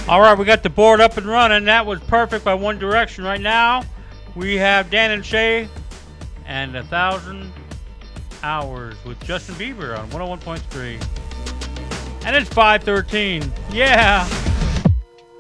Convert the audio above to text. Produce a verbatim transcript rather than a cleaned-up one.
All right, we got the board up and running. That was perfect by One Direction. Right now, we have Dan and Shay and A Thousand Hours with Justin Bieber on one oh one point three. And it's five thirteen. Yeah.